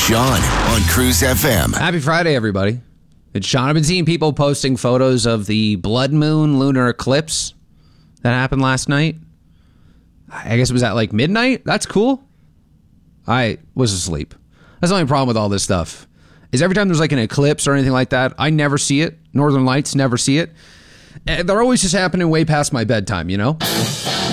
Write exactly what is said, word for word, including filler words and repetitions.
Sean on Cruise F M. Happy Friday, everybody. It's Sean. I've been seeing people posting photos of the blood moon lunar eclipse that happened last night. I guess it was at like midnight. That's cool. I was asleep. That's the only problem with all this stuff. Is every time there's like an eclipse or anything like that, I never see it. Northern Lights, never see it. They're always just happening way past my bedtime, you know?